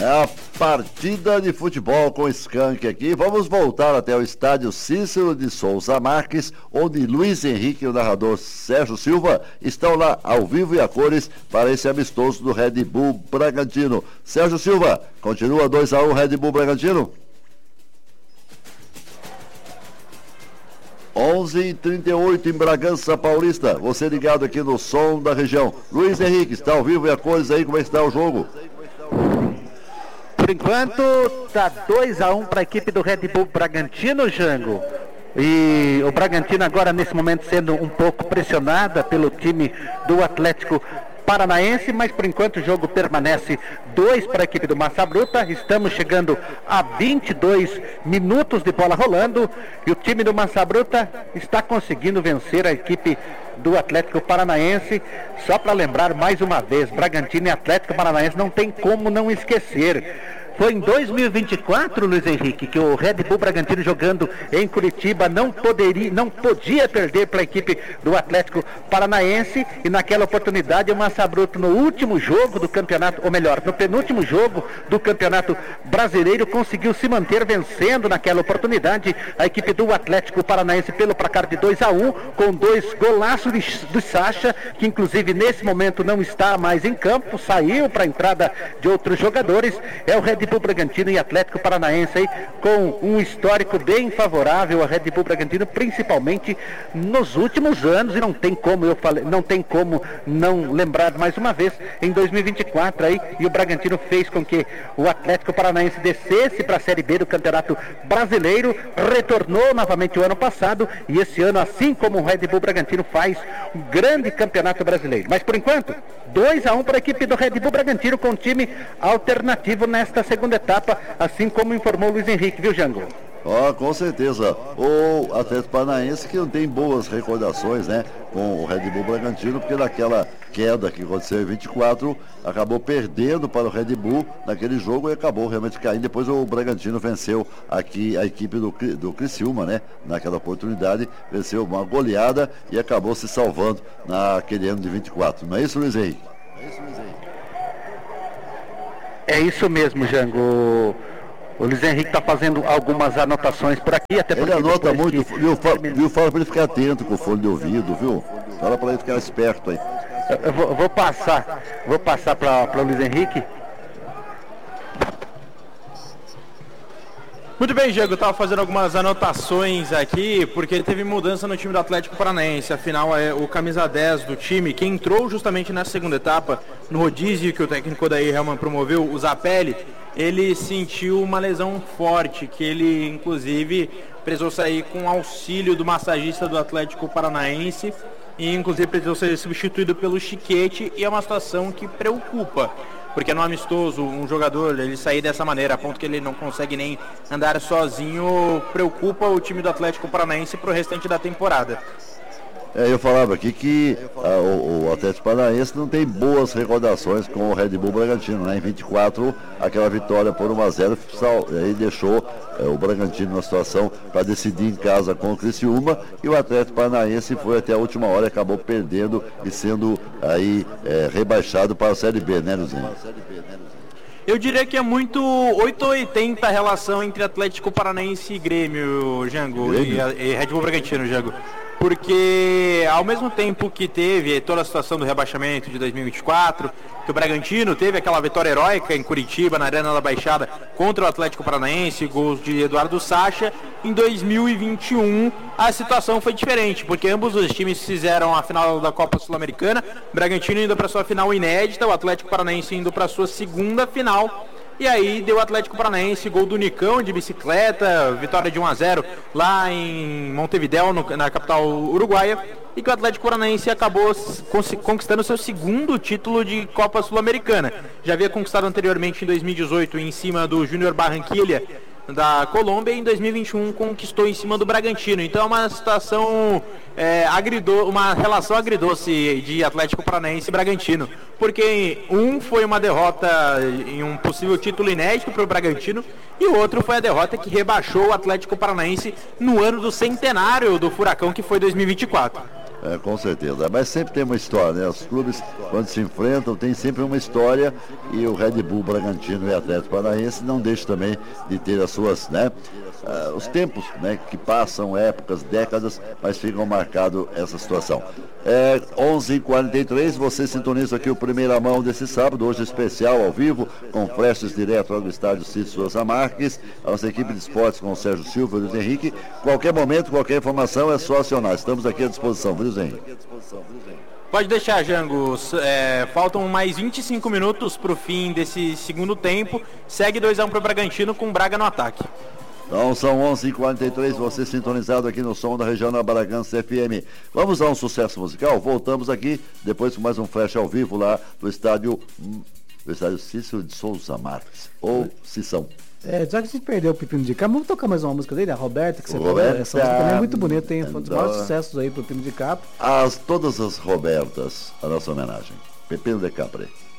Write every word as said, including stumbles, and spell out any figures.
É a partida de futebol com Skank aqui. Vamos voltar até o estádio Cícero de Souza Marques, onde Luiz Henrique e o narrador Sérgio Silva estão lá ao vivo e a cores para esse amistoso do Red Bull Bragantino. Sérgio Silva, continua dois a um Red Bull Bragantino? onze e trinta e oito em Bragança Paulista. Você ligado aqui no som da região. Luiz Henrique, está ao vivo e a cores aí, como é que está o jogo? Por enquanto, está dois a um para a equipe do Red Bull Bragantino, Jango. E o Bragantino agora, nesse momento, sendo um pouco pressionada pelo time do Atlético Paranaense, mas por enquanto o jogo permanece dois para a equipe do Massa Bruta. Estamos chegando a vinte e dois minutos de bola rolando e o time do Massa Bruta está conseguindo vencer a equipe do Atlético Paranaense. Só para lembrar mais uma vez, Bragantino e Atlético Paranaense não tem como não esquecer. Foi em dois mil e vinte e quatro, Luiz Henrique, que o Red Bull Bragantino jogando em Curitiba não poderia, não podia perder para a equipe do Atlético Paranaense, e naquela oportunidade o Massa Bruta, no último jogo do campeonato, ou melhor, no penúltimo jogo do Campeonato Brasileiro, conseguiu se manter vencendo naquela oportunidade a equipe do Atlético Paranaense pelo placar de dois a um, com dois golaços de, do Sacha, que inclusive nesse momento não está mais em campo, saiu para a entrada de outros jogadores. É o Red Bull Bragantino e Atlético Paranaense aí, com um histórico bem favorável a Red Bull Bragantino, principalmente nos últimos anos, e não tem como eu falei, não tem como não lembrar mais uma vez, em dois mil e vinte e quatro aí, e o Bragantino fez com que o Atlético Paranaense descesse para a Série B do Campeonato Brasileiro, retornou novamente o ano passado, e esse ano, assim como o Red Bull Bragantino, faz um grande Campeonato Brasileiro. Mas por enquanto, dois a um para a equipe do Red Bull Bragantino, com time alternativo nesta segunda etapa, assim como informou o Luiz Henrique, viu, Jango? Ó, oh, com certeza. O Atlético Paranaense que não tem boas recordações, né, com o Red Bull Bragantino, porque naquela queda que aconteceu em vinte e quatro, acabou perdendo para o Red Bull naquele jogo e acabou realmente caindo. Depois o Bragantino venceu aqui a equipe do, do Criciúma, né, naquela oportunidade, venceu uma goleada e acabou se salvando naquele ano de vinte e quatro. Não é isso, Luiz Henrique? É isso, Luiz Henrique? É isso mesmo, Jango. O Luiz Henrique está fazendo algumas anotações por aqui, até porque ele anota muito, que... viu? Fala, viu? Fala para ele ficar atento com o fone de ouvido, viu? Fala para ele ficar esperto aí. Eu, eu vou, vou passar, vou passar para o Luiz Henrique. Muito bem, Diego, eu estava fazendo algumas anotações aqui, porque teve mudança no time do Atlético Paranaense. Afinal, é o camisa dez do time, que entrou justamente na segunda etapa, no rodízio que o técnico Odair Hellmann promoveu, o Zapelli, ele sentiu uma lesão forte, que ele, inclusive, precisou sair com auxílio do massagista do Atlético Paranaense, e, inclusive, precisou ser substituído pelo Chiquete, e é uma situação que preocupa. Porque no amistoso, um jogador ele sair dessa maneira, a ponto que ele não consegue nem andar sozinho, preocupa o time do Atlético Paranaense para o restante da temporada. É, eu falava aqui que a, o, o Atlético Paranaense não tem boas recordações com o Red Bull Bragantino, né? Em vinte e quatro, aquela vitória por um a zero, aí deixou é, o Bragantino numa situação para decidir em casa com o Criciúma, e o Atlético Paranaense foi até a última hora e acabou perdendo e sendo aí é, rebaixado para a Série B, né, Luzinho? Eu diria que é muito oito ou oitenta a relação entre Atlético Paranaense e Grêmio, Jango, Grêmio? E, e Red Bull Bragantino, Jango. Porque ao mesmo tempo que teve toda a situação do rebaixamento de dois mil e vinte e quatro, que o Bragantino teve aquela vitória heróica em Curitiba, na Arena da Baixada, contra o Atlético Paranaense, gols de Eduardo Sacha, em dois mil e vinte e um a situação foi diferente, porque ambos os times fizeram a final da Copa Sul-Americana, o Bragantino indo para sua final inédita, o Atlético Paranaense indo para sua segunda final. E aí deu o Atlético Paranaense, gol do Nicão de bicicleta, vitória de um a zero lá em Montevidéu, no, na capital uruguaia, e que o Atlético Paranaense acabou conquistando seu segundo título de Copa Sul-Americana. Já havia conquistado anteriormente em dois mil e dezoito em cima do Júnior Barranquilla da Colômbia, e em dois mil e vinte e um conquistou em cima do Bragantino. Então é uma situação é, agrido, uma relação agridoce de Atlético Paranaense e Bragantino, porque um foi uma derrota em um possível título inédito para o Bragantino, e o outro foi a derrota que rebaixou o Atlético Paranaense no ano do centenário do Furacão, que foi dois mil e vinte e quatro. É, com certeza, mas sempre tem uma história, né? Os clubes, quando se enfrentam, tem sempre uma história e o Red Bull Bragantino e Atlético Paranaense não deixam também de ter as suas, né? Uh, os tempos, né, que passam, épocas, décadas, mas ficam marcado essa situação. É onze e quarenta e três, você sintoniza aqui o Primeira Mão desse sábado, hoje especial, ao vivo, com flashes direto lá do estádio Cícero Souza Marques, a nossa equipe de esportes com o Sérgio Silva e o Luiz Henrique. Qualquer momento, qualquer informação é só acionar. Estamos aqui à disposição, viu, Luiz Henrique? Pode deixar, Jango. É, faltam mais vinte e cinco minutos para o fim desse segundo tempo. Segue dois a um para o Bragantino com o Braga no ataque. Então são onze e quarenta e três, você sintonizado aqui no som da Regional Bragança F M. Vamos a um sucesso musical? Voltamos aqui depois com mais um flash ao vivo lá do estádio, do estádio Cícero de Souza Marques, ou Cição. É, já que a gente perdeu o Pepino de Capo, vamos tocar mais uma música dele, a Roberta, que você falou. Essa música também é muito bonita, tem um dos maiores sucessos aí pro Pepino de Capo. As, todas as Robertas, a nossa homenagem. Pepino de Capri.